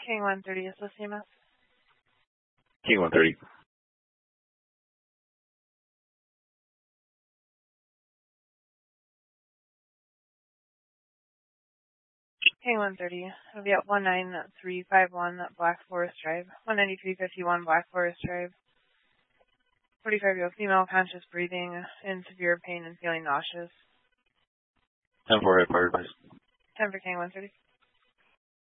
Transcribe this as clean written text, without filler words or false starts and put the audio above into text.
King 130 is this EMS. King 130. King 130. It'll be at 19351 Black Forest Drive. 19351 Black Forest Drive. 45-year-old female, conscious breathing, in severe pain and feeling nauseous. 10-4, fire advice. 10 for King 130.